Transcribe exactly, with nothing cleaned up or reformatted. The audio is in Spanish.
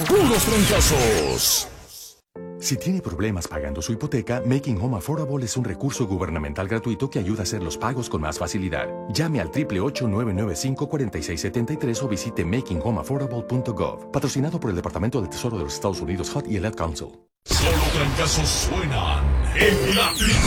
puros fracasos. Si tiene problemas pagando su hipoteca, Making Home Affordable es un recurso gubernamental gratuito que ayuda a hacer los pagos con más facilidad. Llame al ocho ocho ocho, nueve nueve cinco, cuatro seis siete tres o visite making home affordable punto gov. Patrocinado por el Departamento del Tesoro de los Estados Unidos, H U D y el Ad Council. Solo fracasos suenan en la tribu.